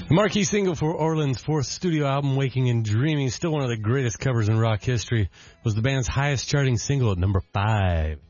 The marquee single for Orland's fourth studio album, Waking and Dreaming, still one of the greatest covers in rock history, was the band's highest charting single at number 5.